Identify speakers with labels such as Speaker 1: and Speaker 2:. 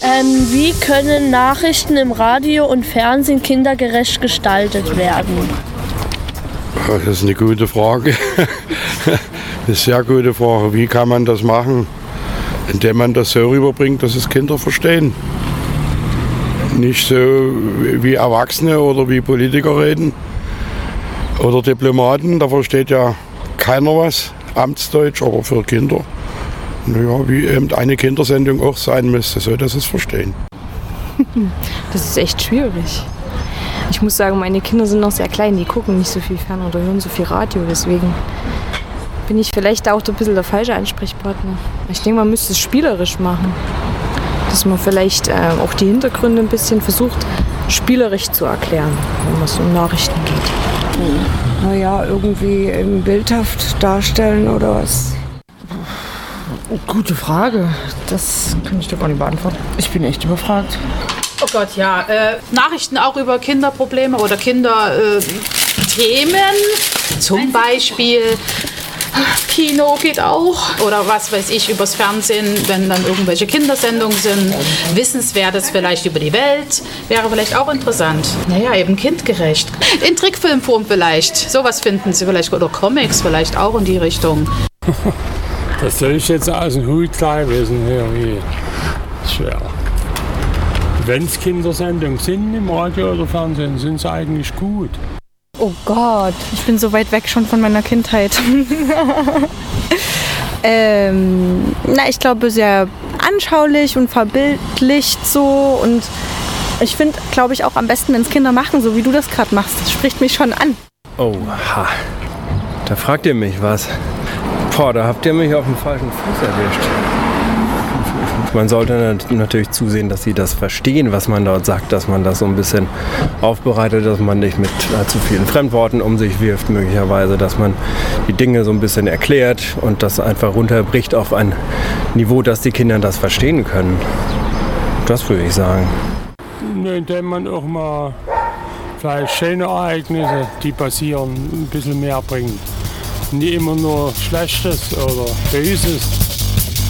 Speaker 1: Wie können Nachrichten im Radio und Fernsehen kindergerecht gestaltet werden?
Speaker 2: Das ist eine gute Frage. Eine sehr gute Frage. Wie kann man das machen? Indem man das so rüberbringt, dass es Kinder verstehen. Nicht so wie Erwachsene oder wie Politiker reden oder Diplomaten. Da versteht ja keiner was, Amtsdeutsch, aber für Kinder. Naja, wie eben eine Kindersendung auch sein müsste, so dass es verstehen.
Speaker 3: Das ist echt schwierig. Ich muss sagen, meine Kinder sind noch sehr klein, die gucken nicht so viel Fern oder hören so viel Radio, deswegen bin ich vielleicht auch ein bisschen der falsche Ansprechpartner. Ich denke, man müsste es spielerisch machen, dass man vielleicht auch die Hintergründe ein bisschen versucht, spielerisch zu erklären, wenn es um Nachrichten geht.
Speaker 4: Naja, irgendwie bildhaft darstellen oder was?
Speaker 5: Gute Frage. Das kann ich dir gar nicht beantworten. Ich bin echt überfragt.
Speaker 6: Oh Gott, ja. Nachrichten auch über Kinderprobleme oder Kinderthemen. Zum Beispiel Kino geht auch. Oder was weiß ich, übers Fernsehen, wenn dann irgendwelche Kindersendungen sind. Wissenswertes vielleicht über die Welt. Wäre vielleicht auch interessant. Naja, eben kindgerecht. In Trickfilmform vielleicht. Sowas finden Sie vielleicht. Oder Comics vielleicht auch in die Richtung.
Speaker 7: Das soll ich jetzt aus dem Hut gleich wissen. Irgendwie schwer. Wenn es Kindersendungen sind im Radio oder Fernsehen, sind sie eigentlich gut.
Speaker 8: Oh Gott, ich bin so weit weg schon von meiner Kindheit. Ich glaube, sehr anschaulich und verbildlicht so. Und ich finde, glaube ich, auch am besten, wenn es Kinder machen, so wie du das gerade machst. Das spricht mich schon an.
Speaker 9: Oha, da fragt ihr mich was. Boah, da habt ihr mich auf dem falschen Fuß erwischt. Man sollte natürlich zusehen, dass sie das verstehen, was man dort sagt, dass man das so ein bisschen aufbereitet, dass man nicht mit zu vielen Fremdworten um sich wirft, möglicherweise, dass man die Dinge so ein bisschen erklärt und das einfach runterbricht auf ein Niveau, dass die Kinder das verstehen können. Das würde ich sagen.
Speaker 7: Indem man auch mal vielleicht schöne Ereignisse, die passieren, ein bisschen mehr bringt. Nie immer nur Schlechtes oder Böses.